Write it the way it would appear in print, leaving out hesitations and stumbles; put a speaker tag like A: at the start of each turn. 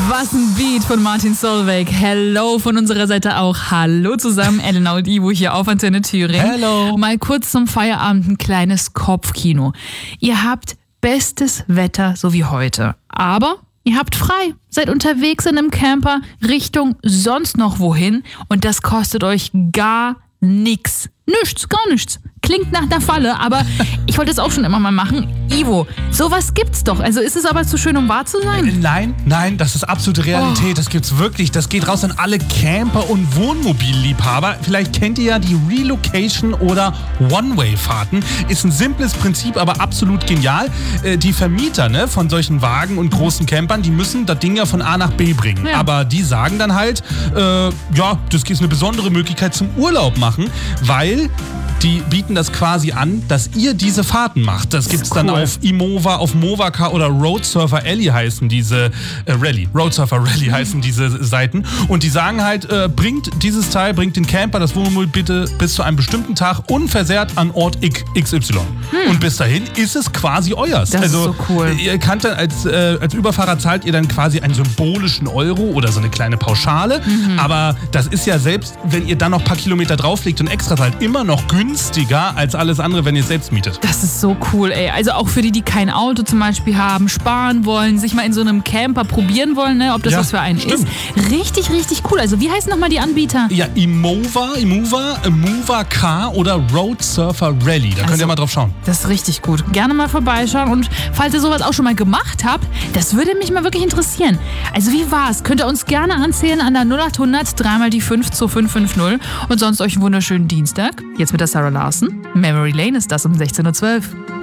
A: Was ein Beat von Martin Solveig. Hello von unserer Seite auch. Hallo zusammen, Elena und Ivo hier auf Antenne Thüringen.
B: Hello.
A: Mal kurz zum Feierabend ein kleines Kopfkino. Ihr habt bestes Wetter, so wie heute. Aber ihr habt frei, seid unterwegs in einem Camper Richtung sonst noch wohin und das kostet euch gar nichts. Nichts, gar nichts. Klingt nach einer Falle, aber ich wollte es auch schon immer mal machen. Ivo, sowas gibt's doch. Also ist es aber zu schön, um wahr zu sein?
B: Nein, das ist absolute Realität. Das gibt's wirklich. Das geht raus an alle Camper- und Wohnmobilliebhaber. Vielleicht kennt ihr ja die Relocation- oder One-Way-Fahrten. Ist ein simples Prinzip, aber absolut genial. Die Vermieter von solchen Wagen und großen Campern, die müssen das Ding ja von A nach B bringen.
A: Ja.
B: Aber die sagen dann halt, das ist eine besondere Möglichkeit zum Urlaub machen, weil die bieten das quasi an, dass ihr diese Fahrten macht. Das gibt's dann auf Imova, auf Movacar oder Road Surfer Rally heißen diese Road Surfer Rally heißen diese Seiten. Und die sagen halt, bringt dieses Teil, bringt den Camper, das Wohnmobil bitte bis zu einem bestimmten Tag unversehrt an Ort XY. Und bis dahin ist es quasi euers.
A: Das ist so cool.
B: Ihr könnt dann als Überfahrer zahlt ihr dann quasi einen symbolischen Euro oder so eine kleine Pauschale. Aber das ist ja selbst, wenn ihr dann noch ein paar Kilometer drauflegt und extra zahlt, immer noch günstiger als alles andere, wenn ihr es selbst mietet.
A: Das ist so cool, ey. Also auch für die kein Auto zum Beispiel haben, sparen wollen, sich mal in so einem Camper probieren wollen, ne, ob das was für einen ist. Richtig, richtig cool. Also wie heißen nochmal die Anbieter?
B: Ja, Movacar oder Road Surfer Rally. Da könnt ihr mal drauf schauen.
A: Das ist richtig gut. Gerne mal vorbeischauen und falls ihr sowas auch schon mal gemacht habt, das würde mich mal wirklich interessieren. Also wie war's? Könnt ihr uns gerne erzählen an der 0800 3 mal die 5 zu 550 und sonst euch einen wunderschönen Dienstag. Jetzt mit der Sarah Larsen. Memory Lane ist das um 16:12 Uhr.